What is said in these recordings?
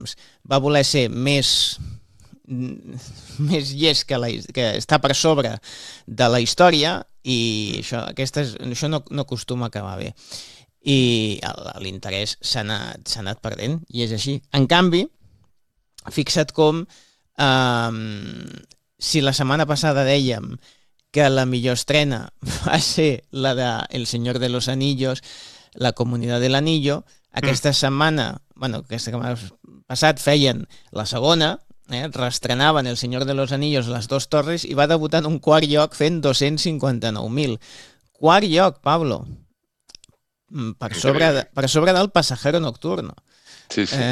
va voler ser més llest que està per sobre de la història i això no acostuma a acabar bé. I l'interès s'ha anat perdent i és així. En canvi, fixa't com si la setmana passada dèiem que la millor estrena va ser la de El Señor de los Anillos, La Comunidad del Anillo, aquesta setmana, aquesta setmana passat feien la segona, reestrenaven El Señor de los Anillos, Les dos torres, i va debutar en un quart lloc fent 259.000. Quart lloc, Pablo. Per sobre del Pasajero Nocturno. Sí, sí.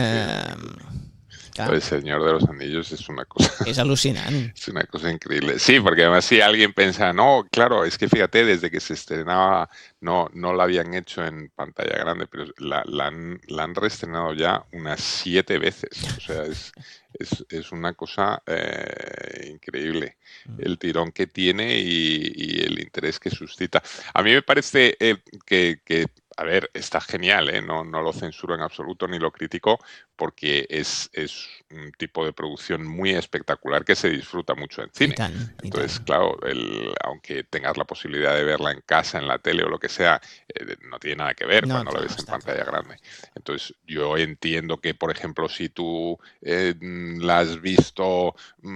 El Señor de los Anillos es una cosa... Es alucinante. Es una cosa increíble. Sí, porque además si alguien piensa, no, claro, es que fíjate, desde que se estrenaba no la habían hecho en pantalla grande, pero la han reestrenado ya unas 7 veces. O sea, es una cosa increíble el tirón que tiene y el interés que suscita. A mí me parece que a ver, está genial, ¿eh? No lo censuro en absoluto ni lo critico porque es un tipo de producción muy espectacular que se disfruta mucho en cine. Entonces, claro, aunque tengas la posibilidad de verla en casa, en la tele o lo que sea, no tiene nada que ver cuando la ves en pantalla grande. Entonces, yo entiendo que, por ejemplo, si tú la has visto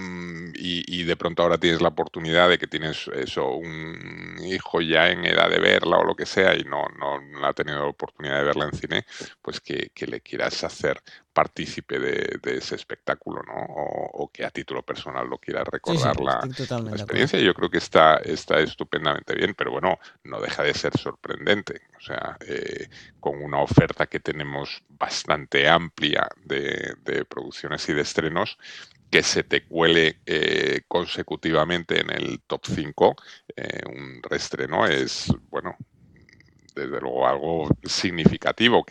y de pronto ahora tienes la oportunidad de que tienes un hijo ya en edad de verla o lo que sea y no ha tenido la oportunidad de verla en cine, pues que le quieras hacer partícipe de ese espectáculo, ¿no? O que a título personal lo quieras recordar la experiencia. Yo creo que está estupendamente bien, pero bueno, no deja de ser sorprendente. O sea, con una oferta que tenemos bastante amplia de producciones y de estrenos, que se te cuele consecutivamente en el top 5, un reestreno es, bueno, desde luego algo significativo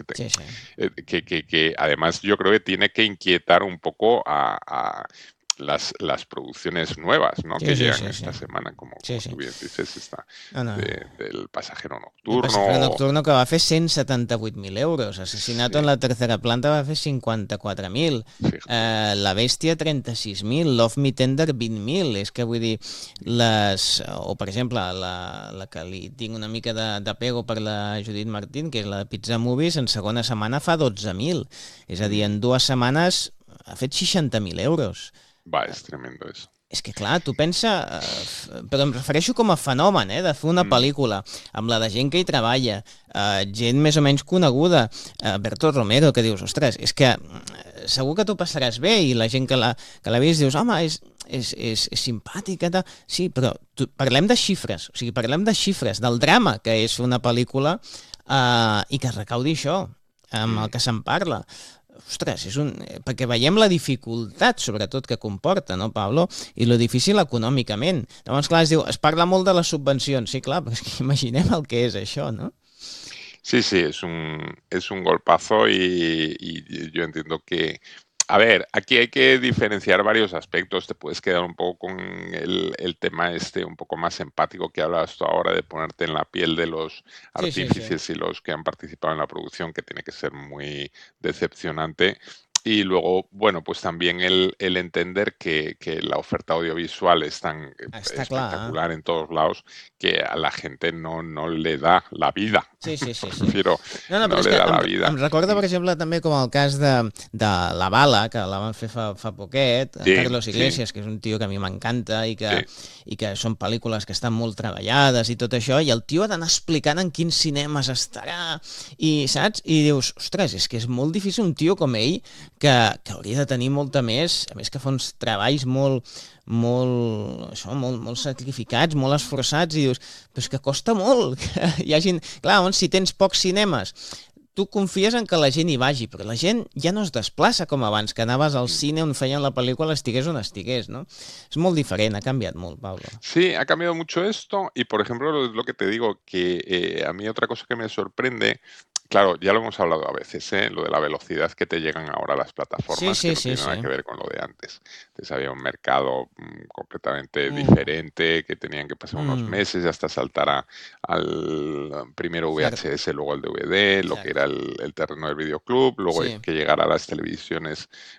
que además yo creo que tiene que inquietar un poco a las producciones nuevas, ¿no? Que llegan esta semana, como tú bien dices, del Pasajero Nocturno. El Pasajero Nocturno, que va fer 178.000 euros. Asesinato en la tercera planta va fer 54.000. La Bèstia, 36.000. Love Me Tender, 20.000. És que vull dir, o per exemple, la que li tinc una mica d'apego per la Judit Martín, que és la de Pizza Movies, en segona setmana fa 12.000. És a dir, en 2 setmanes ha fet 60.000 euros. Va, és tremendo eso. És que clar, tu pensa, però em refereixo com a fenomen, de fer una pel·lícula amb la de gent que hi treballa, gent més o menys coneguda, Berto Romero, que dius, ostres, és que segur que tu passaràs bé i la gent que l'ha vist dius, home, és simpàtica, sí, però parlem de xifres, o sigui, parlem de xifres, del drama que és una pel·lícula i que recaudi això, amb el que se'n parla. Ostres, perquè veiem la dificultat, sobretot, que comporta, no, Pablo? I lo difícil econòmicament. Llavors, clar, es parla molt de les subvencions. Sí, clar, però és que imaginem el que és això, no? Sí, es un golpazo y yo entiendo que... A ver, aquí hay que diferenciar varios aspectos. Te puedes quedar un poco con el tema un poco más empático que hablabas tú ahora, de ponerte en la piel de los artífices y los que han participado en la producción, que tiene que ser muy decepcionante. Y luego, bueno, pues también el entender que la oferta audiovisual es tan espectacular en todos lados que a la gente no le da la vida. Sí. Prefiero no le da la vida. Em recorda, per exemple, també com el cas de La Bala, que la van fer fa poquet, Carlos Iglesias, que és un tio que a mi m'encanta i que són pel·lícules que estan molt treballades i tot això, i el tio ha d'anar explicant en quins cinemes estarà, i saps? I dius, ostres, és que és molt difícil un tio com ell que hauria de tenir molta més, a més que fa uns treballs molt sacrificats, molt esforçats, i dius, però és que costa molt que hi hagin... Clar, si tens pocs cinemes, tu confies en que la gent hi vagi, però la gent ja no es desplaça com abans, que anaves al cine on feien la pel·lícula, estigués on estigués, ¿no? És molt diferent, ha canviat molt, Pablo. Sí, ha cambiado mucho esto y, por ejemplo, lo que te digo, que a mí otra cosa que me sorprende... Claro, ya lo hemos hablado a veces, lo de la velocidad que te llegan ahora las plataformas, que no tiene nada que ver con lo de antes. Entonces había un mercado completamente diferente, que tenían que pasar unos meses hasta saltar al primero VHS, luego el DVD, lo que era el terreno del videoclub, luego que llegara a las televisiones